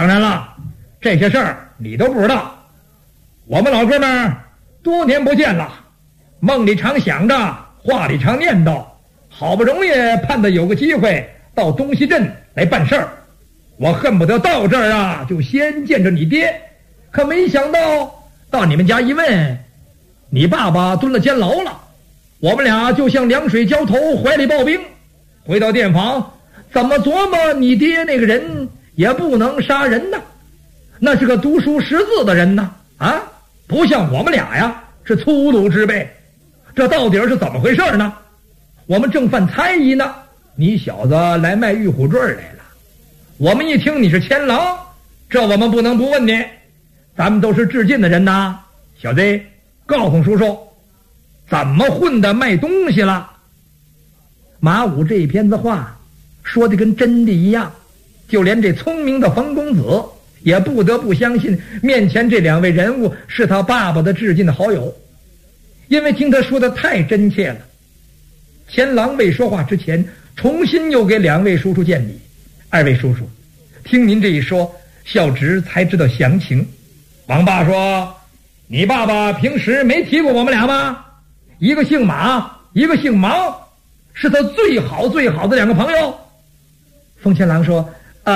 当然了，这些事儿你都不知道。我们老哥们儿多年不见了，梦里常想着，话里常念叨，好不容易盼得有个机会到东西镇来办事儿。我恨不得到这儿啊就先见着你爹，可没想到你们家一问，你爸爸蹲了监牢了。我们俩就像凉水浇头，怀里抱冰。回到店房，怎么琢磨你爹那个人也不能杀人呐，那是个读书识字的人呐，啊，不像我们俩呀，是粗鲁之辈。这到底是怎么回事呢？我们正犯猜疑呢，你小子来卖玉虎坠来了。我们一听你是千郎，这我们不能不问你，咱们都是致敬的人呐。小子，告诉叔叔，怎么混的卖东西了？马武这一片子话说的跟真的一样，就连这聪明的冯公子也不得不相信面前这两位人物是他爸爸的致敬的好友，因为听他说的太真切了。钱郎未说话之前，重新又给两位叔叔见礼。二位叔叔，听您这一说，小侄才知道详情。王爸说，你爸爸平时没提过我们俩吗？一个姓马，一个姓毛，是他最好的两个朋友。风千郎说，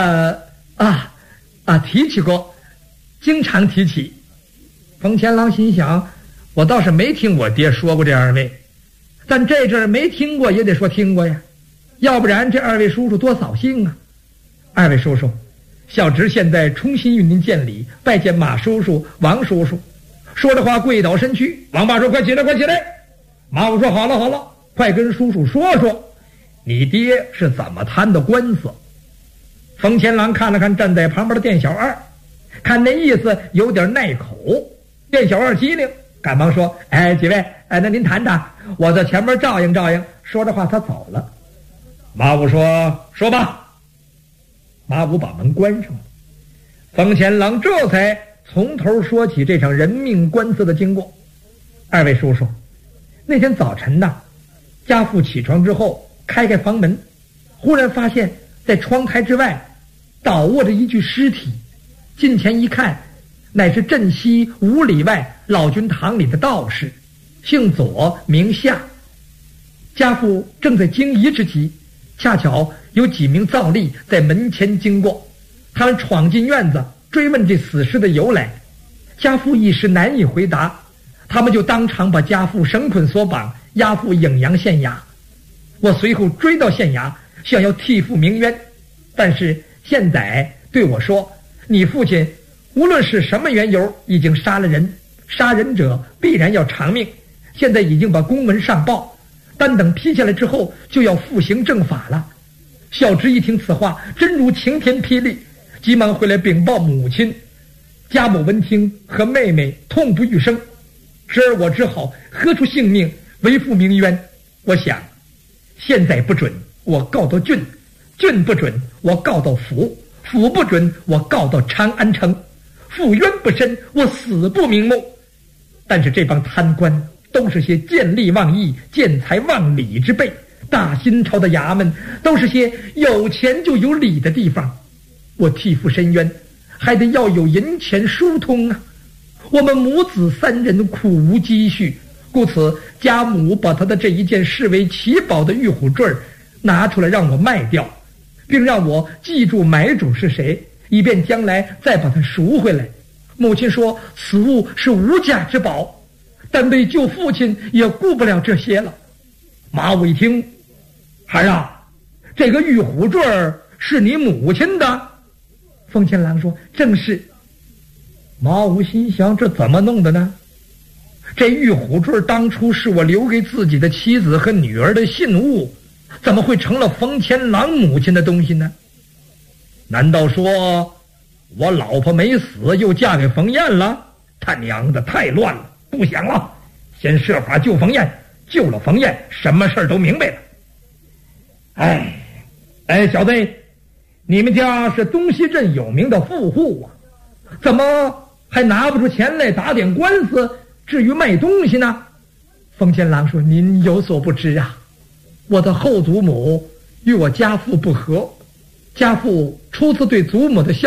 提起过，经常提起。风千郎心想，我倒是没听我爹说过这二位，但这阵儿没听过也得说听过呀，要不然这二位叔叔多扫兴啊。二位叔叔，小侄现在重新与您见礼，拜见马叔叔、王叔叔。说着话跪倒身躯。王爸说，快起来，快起来。马武说，好了，快跟叔叔说说，你爹是怎么摊的官司。冯千郎看了看站在旁边的店小二，看那意思有点耐口。店小二机灵，赶忙说，几位，那您谈谈，我在前面照应照应。说着话他走了。马武说，说吧。马武把门关上了。冯千郎这才从头说起这场人命官司的经过。二位叔叔，那天早晨呢，家父起床之后开房门，忽然发现在窗台之外倒卧着一具尸体。近前一看，乃是镇西5里外老君堂里的道士，姓左名夏。家父正在惊疑之际，恰巧有几名皂吏在门前经过，他们闯进院子追问这死尸的由来。家父一时难以回答，他们就当场把家父绳捆索绑，押赴颍阳县衙。我随后追到县衙，想要替父鸣冤，但是县宰对我说，你父亲无论是什么缘由已经杀了人，杀人者必然要偿命，现在已经把公文上报，但等批下来之后就要复行正法了。小侄一听此话，真如晴天霹雳，急忙回来禀报母亲。家母闻听，和妹妹痛不欲生，时而我只好喝出性命为父鸣冤。我想，现在不准我告到郡，郡不准我告到府，府不准我告到长安城，负冤不伸，我死不瞑目。但是这帮贪官都是些见利忘义、见财忘理之辈，大新朝的衙门都是些有钱就有理的地方，我替父申冤，还得要有银钱疏通啊。我们母子3人苦无积蓄，故此家母把他的这一件视为奇宝的玉虎坠拿出来让我卖掉，并让我记住买主是谁，以便将来再把它赎回来。母亲说此物是无价之宝，但为救父亲也顾不了这些了。马武一听，孩儿啊，这个玉虎坠是你母亲的？风千郎说，正是。马武心想，这怎么弄的呢？这玉虎坠当初是我留给自己的妻子和女儿的信物，怎么会成了冯千郎母亲的东西呢？难道说我老婆没死又嫁给冯燕了？他娘的太乱了，不想了，先设法救冯燕，救了冯燕，什么事都明白了。小子，你们家是东西镇有名的富户啊，怎么还拿不出钱来打点官司，至于卖东西呢？冯千郎说，您有所不知啊，我的后祖母与我家父不和，家父初次对祖母的